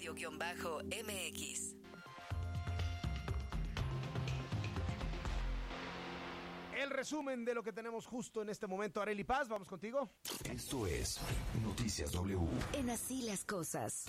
radio_MX. El resumen de lo que tenemos justo en este momento. Arely Paz, vamos contigo. Esto es Noticias W. En Así las Cosas.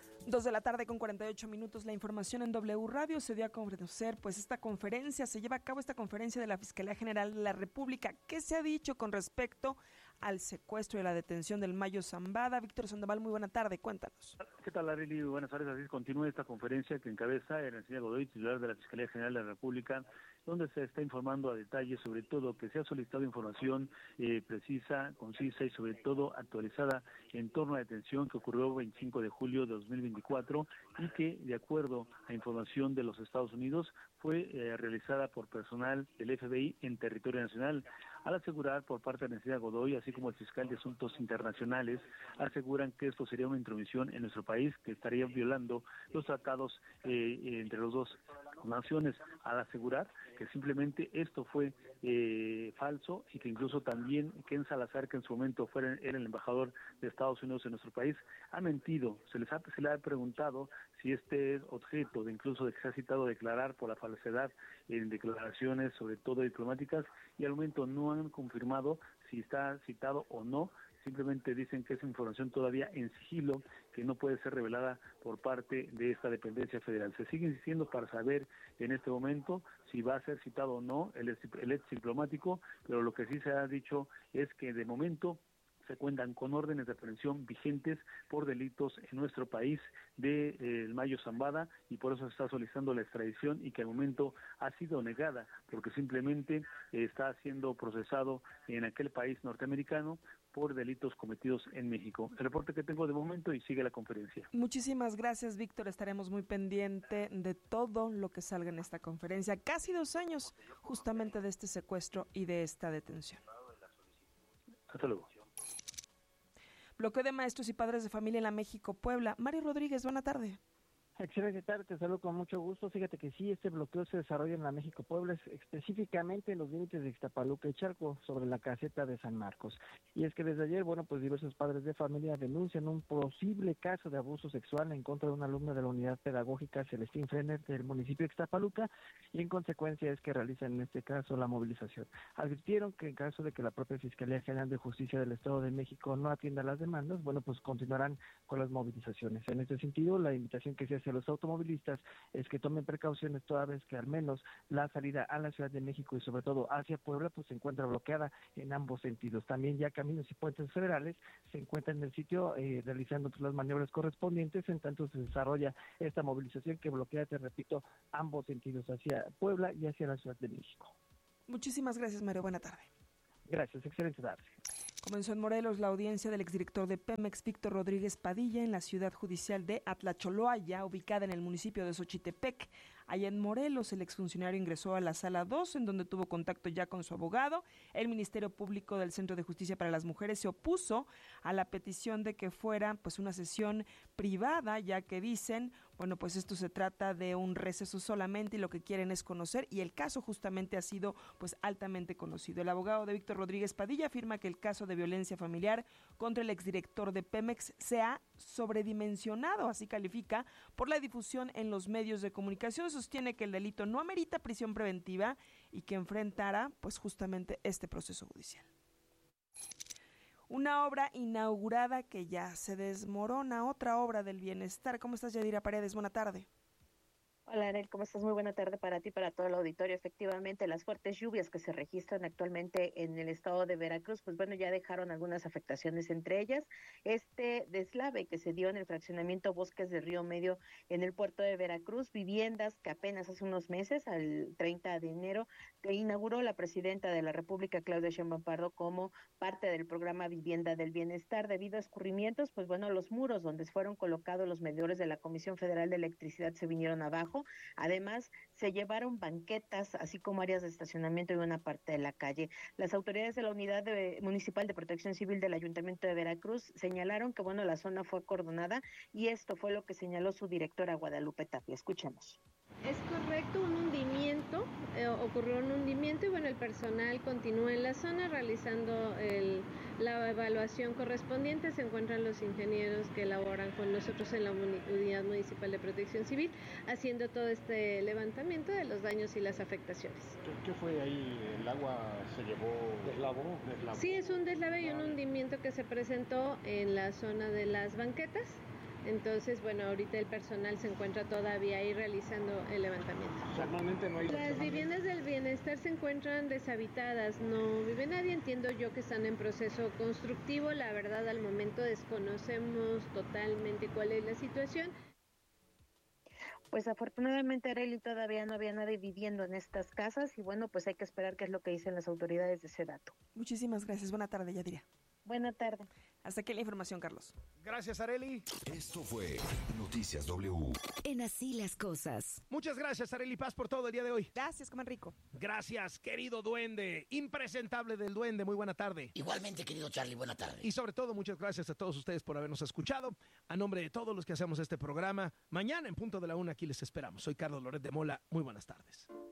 2:48 p.m. La información en W Radio se dio a conocer, pues se lleva a cabo esta conferencia de la Fiscalía General de la República. ¿Qué se ha dicho con respecto al secuestro y la detención del Mayo Zambada? Víctor Sandoval, muy buena tarde, cuéntanos. ¿Qué tal, Arely? Buenas tardes. Así continúa esta conferencia que encabeza Ernestina Godoy, titular de la Fiscalía General de la República, donde se está informando a detalle sobre todo que se ha solicitado información precisa, concisa y sobre todo actualizada en torno a la detención que ocurrió el 25 de julio de 2024 y que, de acuerdo a información de los Estados Unidos, fue realizada por personal del FBI en territorio nacional. Al asegurar por parte de Ernestina Godoy, así como el fiscal de Asuntos Internacionales, aseguran que esto sería una intromisión en nuestro país que estaría violando los tratados entre las dos naciones, al asegurar que simplemente esto fue falso y que incluso también Ken Salazar, que en su momento era el embajador de Estados Unidos en nuestro país, ha mentido. Se le ha preguntado si este es objeto de incluso de que se ha citado a declarar por la falsedad en declaraciones, sobre todo diplomáticas, y al momento no han confirmado si está citado o no. Simplemente dicen que es información todavía en sigilo, que no puede ser revelada por parte de esta dependencia federal. Se sigue insistiendo para saber en este momento si va a ser citado o no el ex diplomático, pero lo que sí se ha dicho es que de momento se cuentan con órdenes de aprehensión vigentes por delitos en nuestro país de el Mayo Zambada, y por eso se está solicitando la extradición y que al momento ha sido negada porque simplemente está siendo procesado en aquel país norteamericano por delitos cometidos en México. El reporte que tengo de momento, y sigue la conferencia. Muchísimas gracias, Víctor. Estaremos muy pendiente de todo lo que salga en esta conferencia. Casi 2 años justamente de este secuestro y de esta detención. Hasta luego. Bloqueo de maestros y padres de familia en la México-Puebla. Mario Rodríguez, buena tarde. Excelente tarde, te saludo con mucho gusto. Fíjate que sí, este bloqueo se desarrolla en la México-Puebla, específicamente en los límites de Ixtapaluca y Chalco, sobre la caseta de San Marcos. Y es que desde ayer, pues diversos padres de familia denuncian un posible caso de abuso sexual en contra de una alumna de la unidad pedagógica Celestín Frenner del municipio de Ixtapaluca, y en consecuencia es que realizan en este caso la movilización. Advirtieron que en caso de que la propia Fiscalía General de Justicia del Estado de México no atienda las demandas, pues continuarán con las movilizaciones. En este sentido, la invitación que se hace a los automovilistas es que tomen precauciones toda vez que al menos la salida a la Ciudad de México y sobre todo hacia Puebla se encuentra bloqueada en ambos sentidos. También ya caminos y puentes federales se encuentran en el sitio realizando las maniobras correspondientes, en tanto se desarrolla esta movilización que bloquea, te repito, ambos sentidos, hacia Puebla y hacia la Ciudad de México. Muchísimas gracias, Mario. Buena tarde. Gracias, excelente tarde. Comenzó en Morelos la audiencia del exdirector de Pemex, Víctor Rodríguez Padilla, en la ciudad judicial de Atlacholoaya, ubicada en el municipio de Xochitepec. Allá en Morelos, el exfuncionario ingresó a la sala 2, en donde tuvo contacto ya con su abogado. El Ministerio Público del Centro de Justicia para las Mujeres se opuso a la petición de que fuera una sesión privada, ya que dicen, pues esto se trata de un receso solamente y lo que quieren es conocer, y el caso justamente ha sido altamente conocido. El abogado de Víctor Rodríguez Padilla afirma que el caso de violencia familiar contra el exdirector de Pemex se ha sobredimensionado, así califica, por la difusión en los medios de comunicación. Sostiene que el delito no amerita prisión preventiva y que enfrentará justamente este proceso judicial. Una obra inaugurada que ya se desmorona, otra obra del bienestar. ¿Cómo estás, Yadira Paredes? Buena tarde. Hola, Anel, ¿cómo estás? Muy buena tarde para ti y para todo el auditorio. Efectivamente, las fuertes lluvias que se registran actualmente en el estado de Veracruz, ya dejaron algunas afectaciones, entre ellas este deslave que se dio en el fraccionamiento Bosques de Río Medio en el puerto de Veracruz, viviendas que apenas hace unos meses, al 30 de enero, que inauguró la presidenta de la República, Claudia Sheinbaum Pardo, como parte del programa Vivienda del Bienestar. Debido a escurrimientos, los muros donde fueron colocados los medidores de la Comisión Federal de Electricidad se vinieron abajo. Además, se llevaron banquetas, así como áreas de estacionamiento y una parte de la calle. Las autoridades de la Unidad Municipal de Protección Civil del Ayuntamiento de Veracruz señalaron que, la zona fue acordonada, y esto fue lo que señaló su directora, Guadalupe Tapia. Escuchemos. Es correcto, un hundimiento correcto, ocurrió un hundimiento y bueno, el personal continúa en la zona realizando la evaluación correspondiente. Se encuentran los ingenieros que laboran con nosotros en la Unidad Municipal de Protección Civil haciendo todo este levantamiento de los daños y las afectaciones. ¿Qué fue ahí? ¿El agua se llevó? ¿Deslavó? Sí, es un deslave y un hundimiento que se presentó en la zona de las banquetas. Entonces, bueno, ahorita el personal se encuentra todavía ahí realizando el levantamiento. Normalmente no hay... Las viviendas del bienestar se encuentran deshabitadas, no vive nadie. Entiendo yo que están en proceso constructivo. La verdad, al momento desconocemos totalmente cuál es la situación. Pues afortunadamente, Arely, todavía no había nadie viviendo en estas casas y bueno, pues hay que esperar qué es lo que dicen las autoridades de ese dato. Muchísimas gracias. Buena tarde, Yadira. Buena tarde. Hasta aquí la información, Carlos. Gracias, Arely. Esto fue Noticias W. En Así las Cosas. Muchas gracias, Arely Paz, por todo el día de hoy. Gracias, coman rico. Gracias, querido duende, impresentable del duende, muy buena tarde. Igualmente, querido Charlie, buena tarde. Y sobre todo, muchas gracias a todos ustedes por habernos escuchado. A nombre de todos los que hacemos este programa, mañana en punto de la 1 aquí les esperamos. Soy Carlos Loret de Mola, muy buenas tardes.